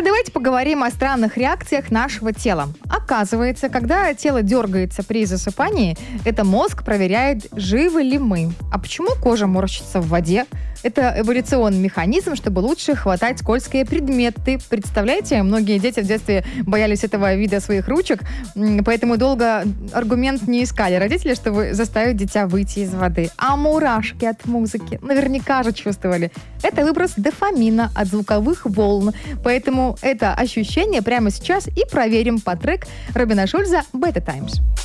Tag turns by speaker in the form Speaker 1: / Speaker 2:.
Speaker 1: А давайте поговорим о странных реакциях нашего тела. Оказывается, когда тело дергается при засыпании, это мозг проверяет, живы ли мы. А почему кожа морщится в воде? Это эволюционный механизм, чтобы лучше хватать скользкие предметы. Представляете, многие дети в детстве боялись этого вида своих ручек, поэтому долго аргумент не искали родители, чтобы заставить дитя выйти из воды. А мурашки от музыки наверняка же чувствовали. Это выброс дофамина от звуковых волн. Поэтому это ощущение прямо сейчас и проверим по трек Робина Шульза «Better Times».